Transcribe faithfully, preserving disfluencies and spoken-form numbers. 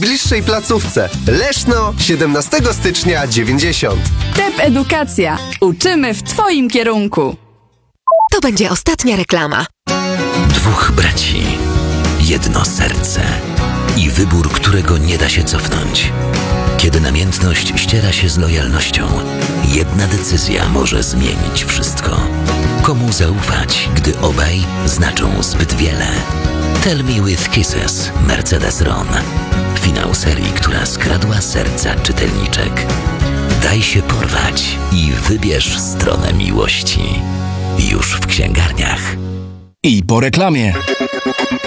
najbliższej placówce. Leszno, siedemnastego stycznia dziewięćdziesiąt. T E P Edukacja. Uczymy w Twoim kierunku. To będzie ostatnia reklama. Dwóch braci, jedno serce i wybór, którego nie da się cofnąć. Kiedy namiętność ściera się z lojalnością, jedna decyzja może zmienić wszystko. Komu zaufać, gdy obaj znaczą zbyt wiele? Tell Me With Kisses, Mercedes Ron. Finał serii, która skradła serca czytelniczek. Daj się porwać i wybierz stronę miłości. Już w księgarniach. I po reklamie.